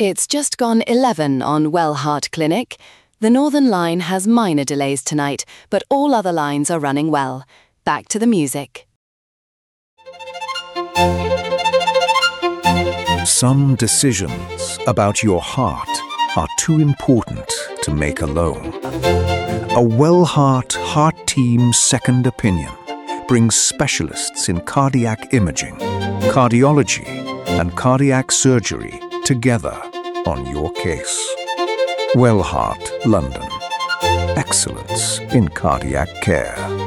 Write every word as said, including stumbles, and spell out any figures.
It's just gone eleven on Well Heart Clinic. The Northern Line has minor delays tonight, but all other lines are running well. Back to the music. Some decisions about your heart are too important to make alone. A Well Heart Heart Team Second Opinion brings specialists in cardiac imaging, cardiology, and cardiac surgery together on your case. Well Heart London. Excellence in cardiac care.